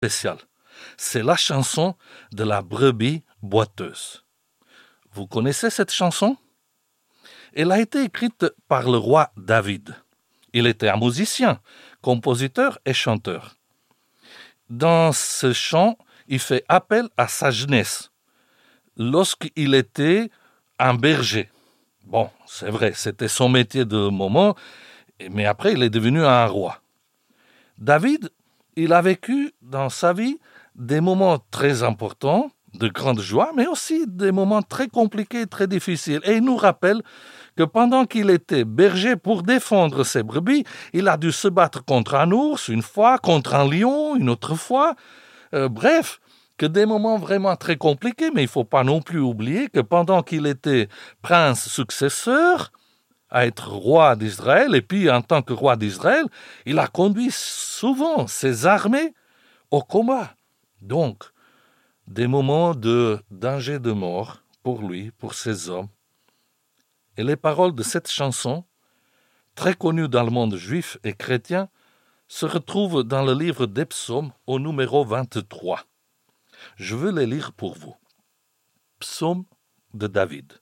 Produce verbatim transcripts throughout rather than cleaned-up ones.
spéciale. C'est la chanson de la brebis boiteuse. Vous connaissez cette chanson? Elle a été écrite par le roi David. Il était un musicien, compositeur et chanteur. Dans ce chant, il fait appel à sa jeunesse, lorsqu'il était un berger. Bon, c'est vrai, c'était son métier de moment, mais après, il est devenu un roi. David, il a vécu dans sa vie des moments très importants, de grande joie, mais aussi des moments très compliqués, très difficiles. Et il nous rappelle que pendant qu'il était berger pour défendre ses brebis, il a dû se battre contre un ours une fois, contre un lion une autre fois. Euh, bref, que des moments vraiment très compliqués, mais il ne faut pas non plus oublier que pendant qu'il était prince successeur, à être roi d'Israël, et puis en tant que roi d'Israël, il a conduit souvent ses armées au combat. Donc, des moments de danger de mort pour lui, pour ses hommes. Et les paroles de cette chanson, très connue dans le monde juif et chrétien, se retrouvent dans le livre des psaumes au numéro vingt-trois. Je veux les lire pour vous. Psaume de David.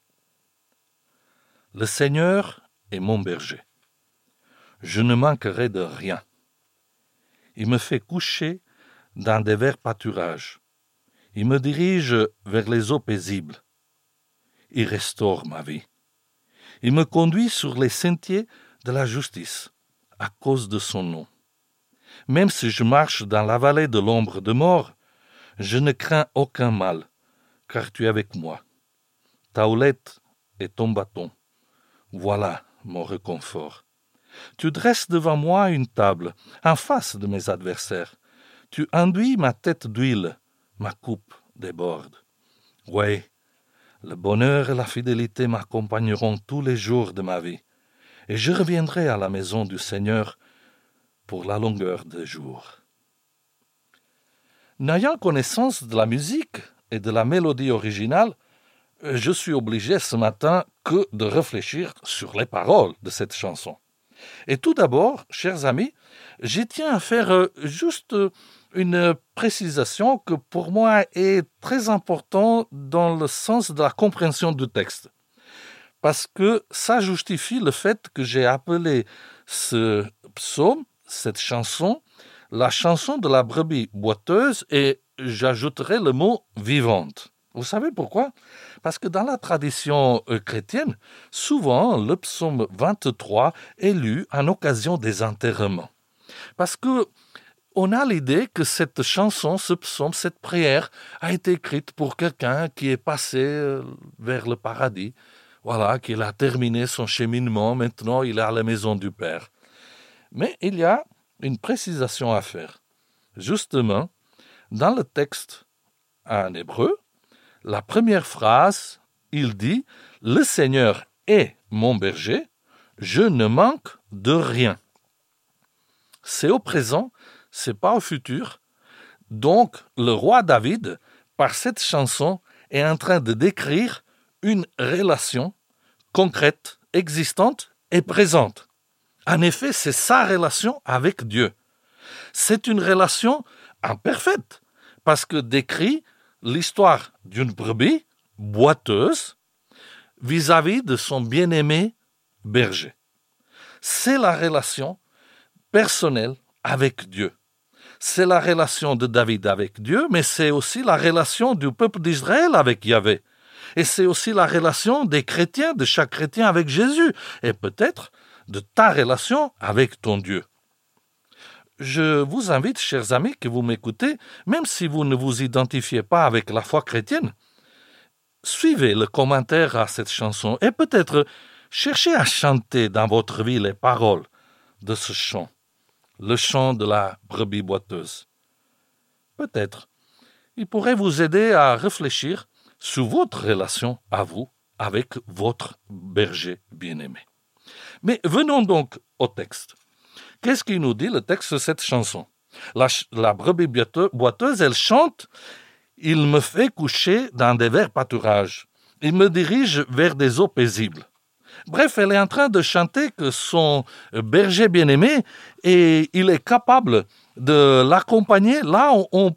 Le Seigneur est mon berger. Je ne manquerai de rien. Il me fait coucher dans des verts pâturages. Il me dirige vers les eaux paisibles. Il restaure ma vie. Il me conduit sur les sentiers de la justice, à cause de son nom. Même si je marche dans la vallée de l'ombre de mort, je ne crains aucun mal, car tu es avec moi. Ta houlette et ton bâton, voilà mon réconfort. Tu dresses devant moi une table, en face de mes adversaires. Tu enduis ma tête d'huile, ma coupe déborde. Oui, le bonheur et la fidélité m'accompagneront tous les jours de ma vie, et je reviendrai à la maison du Seigneur pour la longueur des jours. N'ayant connaissance de la musique et de la mélodie originale, je suis obligé ce matin que de réfléchir sur les paroles de cette chanson. Et tout d'abord, chers amis, je tiens à faire juste une précisation que pour moi est très importante dans le sens de la compréhension du texte. Parce que ça justifie le fait que j'ai appelé ce psaume, cette chanson, la chanson de la brebis boiteuse, et j'ajouterai le mot vivante. Vous savez pourquoi? Parce que dans la tradition chrétienne, souvent le psaume vingt-trois est lu en occasion des enterrements. Parce que on a l'idée que cette chanson, ce psaume, cette prière a été écrite pour quelqu'un qui est passé vers le paradis. Voilà, qu'il a terminé son cheminement, maintenant il est à la maison du Père. Mais il y a une précisation à faire. Justement, dans le texte en hébreu, la première phrase, il dit « Le Seigneur est mon berger, je ne manque de rien ». C'est au présent, c'est pas au futur. Donc, le roi David, par cette chanson, est en train de décrire une relation concrète, existante et présente. En effet, c'est sa relation avec Dieu. C'est une relation imparfaite, parce que décrit l'histoire d'une brebis boiteuse vis-à-vis de son bien-aimé berger. C'est la relation personnelle avec Dieu. C'est la relation de David avec Dieu, mais c'est aussi la relation du peuple d'Israël avec Yahvé. Et c'est aussi la relation des chrétiens, de chaque chrétien avec Jésus, et peut-être de ta relation avec ton Dieu. Je vous invite, chers amis, que vous m'écoutez, même si vous ne vous identifiez pas avec la foi chrétienne, suivez le commentaire à cette chanson et peut-être cherchez à chanter dans votre vie les paroles de ce chant, le chant de la brebis boiteuse. Peut-être, il pourrait vous aider à réfléchir sur votre relation à vous avec votre berger bien-aimé. Mais venons donc au texte. Qu'est-ce qu'il nous dit le texte de cette chanson? La, la brebis boiteuse, elle chante « Il me fait coucher dans des verts pâturages. Il me dirige vers des eaux paisibles. » Bref, elle est en train de chanter que son berger bien-aimé, et il est capable de l'accompagner là où on